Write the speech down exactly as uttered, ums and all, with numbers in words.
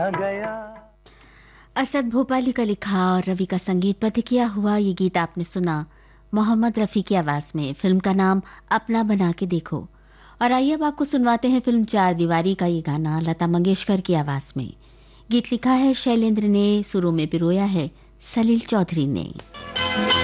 गया। असद भोपाली का लिखा और रवि का संगीतबद्ध किया हुआ ये गीत आपने सुना मोहम्मद रफी की आवाज में। फिल्म का नाम अपना बना के देखो। और आइए अब आपको सुनवाते हैं फिल्म चार दीवारी का ये गाना लता मंगेशकर की आवाज में। गीत लिखा है शैलेंद्र ने, सुरों में पिरोया है सलील चौधरी ने।